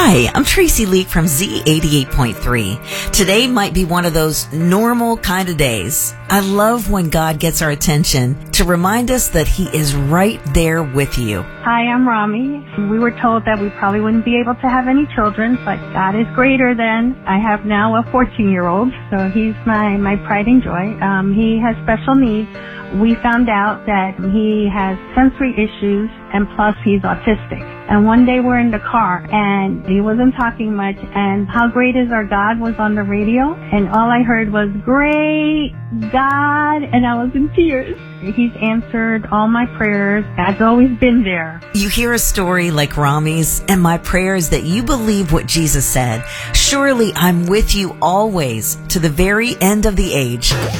Hi, I'm Tracy Leak from Z88.3. Today might be one of those normal kind of days. I love when God gets our attention to remind us that He is right there with you. Hi, I'm Rami. We were told that we probably wouldn't be able to have any children, but God is greater than. I have now a 14-year-old, so he's my pride and joy. He has special needs. We found out that he has sensory issues and plus he's autistic. And one day we're in the car and he wasn't talking much and How Great Is Our God was on the radio and all I heard was, great God, and I was in tears. He's answered all my prayers. God's always been there. You hear a story like Rami's, and my prayer is that you believe what Jesus said. Surely I'm with you always to the very end of the age.